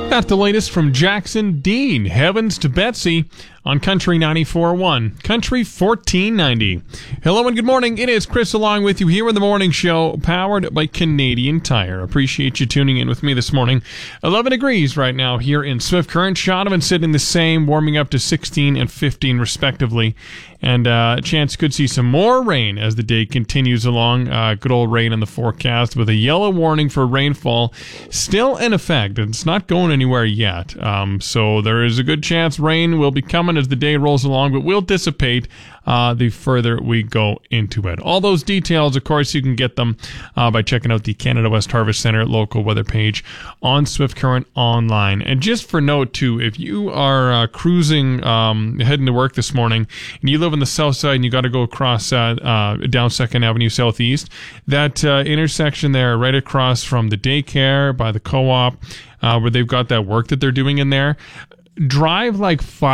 Got the latest from Jackson Dean. Heavens to Betsy on Country 94.1. Country 1490. Hello and good morning. It is Chris along with you here in the morning show, powered by Canadian Tire. Appreciate you tuning in with me this morning. 11 degrees right now here in Swift Current. Shaunavon sitting the same, warming up to 16 and 15 respectively. And a chance could see some more rain as the day continues along. Good old rain in the forecast with a yellow warning for rainfall still in effect. It's not going anywhere yet. So there is a good chance rain will be coming as the day rolls along, but will dissipate the further we go into it. All those details, of course, you can get them by checking out the Canada West Harvest Centre local weather page on Swift Current online. And just for note, too, if you are cruising, heading to work this morning, and you live on the south side and you got to go across down 2nd Avenue Southeast, that intersection there right across from the daycare by the co-op, where they've got that work that they're doing in there, drive like 5